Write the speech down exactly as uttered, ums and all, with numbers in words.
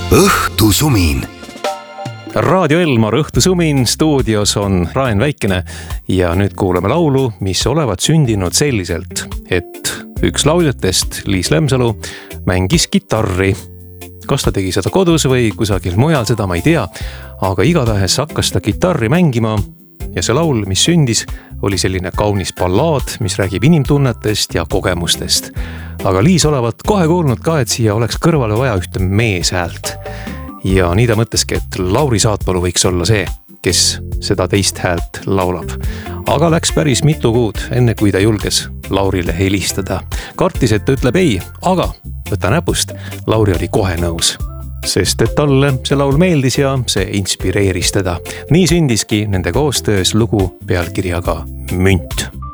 õhtusumin. Raadio Elmar õhtusumin, stuudios on Raen Väikene ja nüüd kuulame laulu, mis olevat sündinud selliselt, et üks lauljatest, Liis Lemsalu, mängis kitarri. Kas ta tegi seda kodus või kusagil mujal, seda ma ei tea, aga igatahes hakkas ta kitarri mängima ja see laul, mis sündis, oli selline kaunis ballaad, mis räägib inimtunnetest ja kogemustest. Aga Liis olevat kohe kuulnud ka, et siia oleks kõrvale vaja ühte meeshäält. Ja nii ta mõtleski, et Lauri Saatpalu võiks olla see, kes seda teist häält laulab. Aga läks päris mitu kuud, enne kui ta julges Laurile helistada. Kartis, et ta ütleb ei, aga võta näpust, Lauri oli kohe nõus. Sest et talle see laul meeldis ja see inspireeris teda. Nii sündiski nende koostöös lugu pealkirjaga Münt.